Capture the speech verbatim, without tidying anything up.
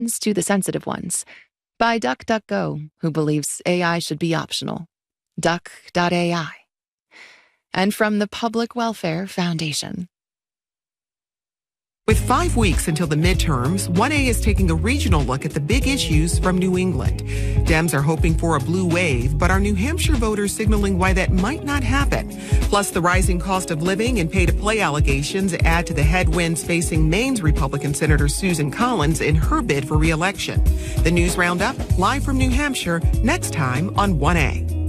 to the sensitive ones. By DuckDuckGo, who believes A I should be optional. duck dot A I. And from the Public Welfare Foundation. With five weeks until the midterms, one A is taking a regional look at the big issues from New England. Dems are hoping for a blue wave, but are New Hampshire voters signaling why that might not happen? Plus, the rising cost of living and pay-to-play allegations add to the headwinds facing Maine's Republican Senator Susan Collins in her bid for re-election. The News Roundup, live from New Hampshire, next time on one A.